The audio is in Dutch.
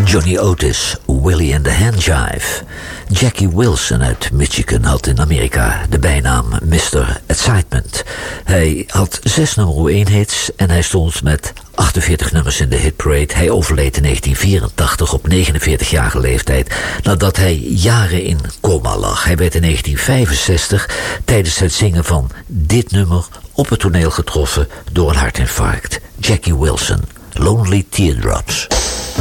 Johnny Otis, Willie and the Handjive. Jackie Wilson uit Michigan had in Amerika de bijnaam Mr. Excitement. Hij had 6 nummer 1 hits en hij stond met 48 nummers in de hitparade. Hij overleed in 1984 op 49-jarige leeftijd nadat hij jaren in coma lag. Hij werd in 1965 tijdens het zingen van dit nummer op het toneel getroffen door een hartinfarct. Jackie Wilson, Lonely Teardrops.